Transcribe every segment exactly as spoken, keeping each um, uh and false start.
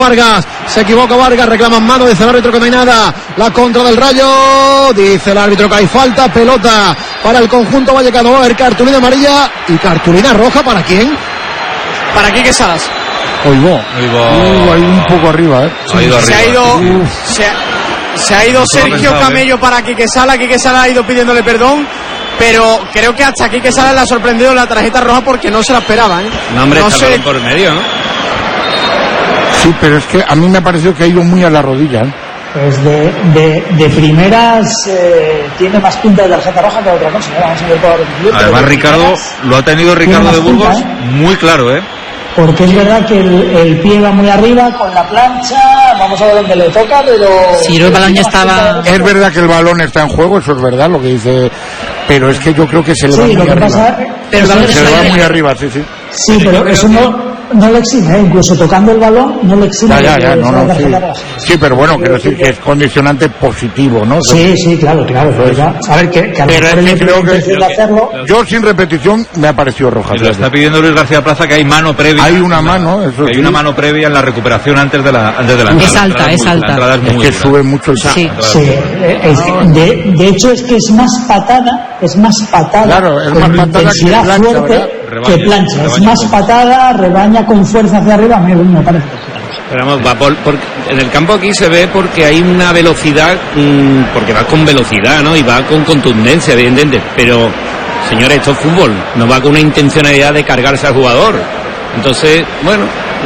Vargas, se equivoca Vargas, reclaman mano, dice el árbitro que no hay nada, la contra del Rayo, dice el árbitro que hay falta, pelota para el conjunto vallecano, va a haber cartulina amarilla y cartulina roja, ¿para quién? Para Quique Salas. Oigo, uh, ahí un poco arriba, ¿eh? Ha ido se, arriba. Ha ido, se, se ha ido Sergio pensado, Camello ¿eh? Para Quique Salas, Quique Salas ha ido pidiéndole perdón, pero creo que hasta Quique Salas le ha sorprendido la tarjeta roja porque no se la esperaba, ¿eh? No, hombre, no está sé... por medio, ¿no? Sí, pero es que a mí me ha parecido que ha ido muy a la rodilla, ¿eh? Pues de, de, de primeras eh, tiene más pinta de tarjeta roja que de otra cosa. Vamos a ver por el Además, Ricardo, lo ha tenido Ricardo de Burgos pinta, ¿eh? Muy claro, ¿eh? Porque es verdad que el, el pie va muy arriba con la plancha, vamos a ver dónde le toca, pero... Sí, el balón ya estaba... Es verdad que el balón está en juego, eso es verdad, lo que dice... Pero es que yo creo que se le sí, va muy arriba. Pasa, pero se, el se le va muy arriba, sí, sí. Sí, pero eso no... No le exime, ¿eh? Incluso tocando el balón no le exime. Ya, ya, ya, no, no, sí. Sí, pero bueno, quiero decir que es condicionante positivo, ¿no? Sí, sí, claro, claro. Pues, a ver, que, que a pero es que creo que, de hacerlo. Yo sin repetición me ha parecido roja. Lo está pidiendo Luis García Plaza que hay mano previa. Hay una mano, eso Hay sí. una mano previa en la recuperación antes de la antes de la entrada. Es alta, es alta. Es, es que sube mucho el sí. sí. Es, de, de hecho es que es más patada, es más patada. Claro, es más patada intensidad que plancha, fuerte rebaña, que plancha. Rebaña, es más con... patada, rebaña con fuerza hacia arriba, me, me parece. Pero vamos, va por, por, en el campo aquí se ve porque hay una velocidad, mmm, porque va con velocidad, ¿no? Y va con contundencia, evidentemente. Pero, señores, esto es fútbol, no va con una intencionalidad de cargarse al jugador. Entonces, bueno,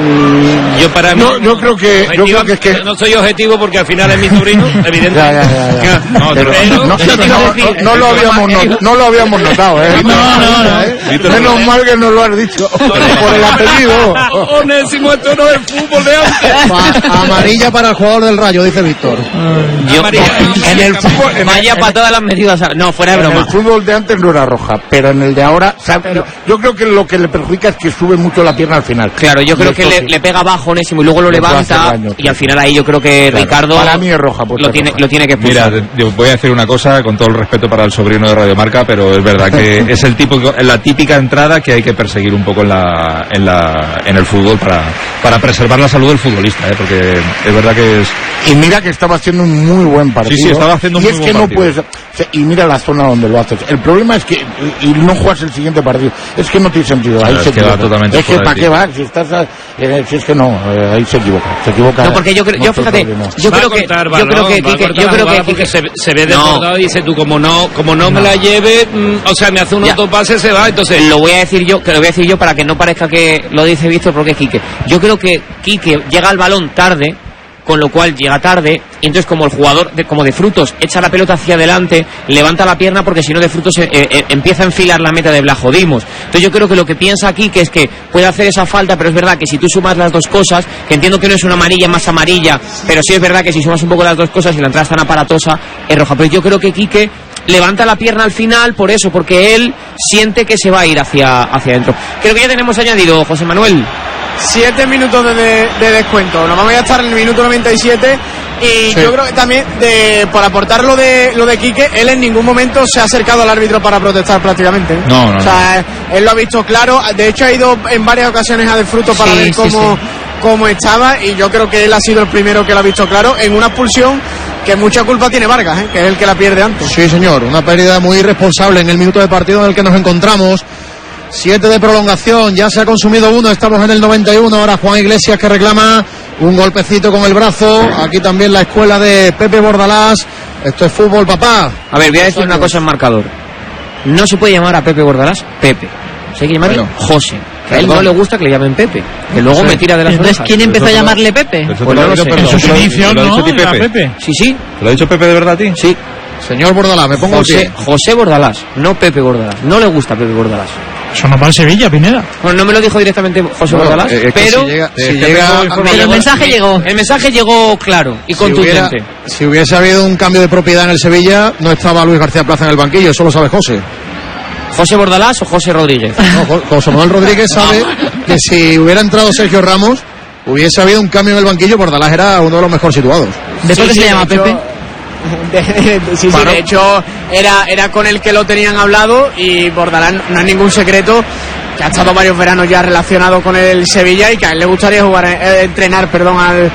mmm, yo para mí... No, yo creo que... Yo creo que, es que... No soy objetivo porque al final es mi sobrino, evidentemente. Ya, ya, ya, ya. No, pero, pero, no, pero no, no, no, no, lo habíamos not, no lo habíamos notado, ¿eh? No, no, no. ¿eh? Menos mal que nos lo has dicho. Por el apellido. Onésimo, esto no es fútbol de antes. Amarilla para el jugador del Rayo, dice Víctor. Yo, en el fútbol... Vaya para todas las medidas. No, fuera de broma. En el fútbol de antes no era roja, pero en el de ahora... Pero, yo creo que lo que le perjudica es que sube mucho la pierna al final. Claro, yo creo que le, le pega abajo Onésimo y luego lo levanta daño, y al final ahí yo creo que claro, Ricardo para mí es roja, pues lo tiene roja. lo tiene que expulsar. Mira, yo voy a decir una cosa con todo el respeto para el sobrino de Radio Marca, pero es verdad que es el tipo la típica entrada que hay que perseguir un poco en la en la en el fútbol para para preservar la salud del futbolista, ¿eh? Porque es verdad que es y mira que estaba haciendo un muy buen partido. Sí, sí, estaba haciendo un y muy es buen que partido. no puedes y mira la zona donde lo haces. El problema es que y no juegas el siguiente partido. Es que no tiene sentido. Ahí claro, se es que va totalmente es que para qué va si estás eh, si es que no eh, ahí se equivoca. Se equivoca. No, porque yo creo yo fíjate, yo creo que yo creo que Quique, yo creo que porque se, se ve desbordado y dice tú como no como no me la lleve, mmm, o sea, me hace un autopase se va, entonces lo voy a decir yo, que lo voy a decir yo para que no parezca que lo dice Víctor porque es Quique. Yo creo que Quique llega al balón tarde, con lo cual llega tarde, y entonces como el jugador, de, como de Frutos, echa la pelota hacia adelante, levanta la pierna porque si no de Frutos eh, eh, empieza a enfilar la meta de Blajodimos. Entonces yo creo que lo que piensa aquí que es que puede hacer esa falta, pero es verdad que si tú sumas las dos cosas, que entiendo que no es una amarilla más amarilla, pero sí es verdad que si sumas un poco las dos cosas y la entrada es tan aparatosa, es roja. Pero yo creo que Quique levanta la pierna al final por eso, porque él siente que se va a ir hacia, hacia adentro. Creo que ya tenemos añadido, José Manuel. Siete minutos de, de, de descuento. Nos vamos a estar en el minuto noventa y siete. Y sí. Yo creo que también, de, por aportar lo de, lo de Quique, él en ningún momento se ha acercado al árbitro para protestar prácticamente. No, no. O sea, no. Él lo ha visto claro. De hecho, ha ido en varias ocasiones a Desfruto para sí, ver cómo, sí, sí. cómo estaba. Y yo creo que él ha sido el primero que lo ha visto claro en una expulsión que mucha culpa tiene Vargas, ¿eh? Que es el que la pierde antes. Sí, señor. Una pérdida muy irresponsable en el minuto de partido en el que nos encontramos. Siete de prolongación, ya se ha consumido uno, estamos en el noventa y uno, ahora Juan Iglesias que reclama un golpecito con el brazo, aquí también la escuela de Pepe Bordalás, esto es fútbol, papá. A ver, voy a decir una cosa en marcador, no se puede llamar a Pepe Bordalás Pepe, se hay que llamarle bueno. José, que a él no le gusta que le llamen Pepe, que luego sí. me tira de las orejas. Entonces, ¿quién empezó a llamarle Pepe? Pues no lo sé. En sus inicios, ¿Lo ha dicho ¿no? a ti, Pepe? Pepe? Sí, sí. ¿Lo ha dicho Pepe de verdad a ti? Sí. Señor Bordalás, me pongo José, José Bordalás, no Pepe Bordalás, no le gusta Pepe Bordalás. Eso no va en Sevilla, Pineda. Bueno, no me lo dijo directamente José bueno, Bordalás, eh, pero, si llega, si eh, llega pero el mensaje llegó. El mensaje llegó claro y si contundente. Hubiera, si hubiese habido un cambio de propiedad en el Sevilla, no estaba Luis García Plaza en el banquillo, eso lo sabe José. ¿José Bordalás o José Rodríguez? No, José Manuel Rodríguez sabe que si hubiera entrado Sergio Ramos, hubiese habido un cambio en el banquillo, Bordalás era uno de los mejor situados. ¿De por qué sí, se sí, llama de hecho, Pepe? De, de, sí, sí, de hecho era, era con el que lo tenían hablado y Bordalás no es ningún secreto que ha estado varios veranos ya relacionado con el Sevilla y que a él le gustaría jugar, eh, entrenar, perdón, al,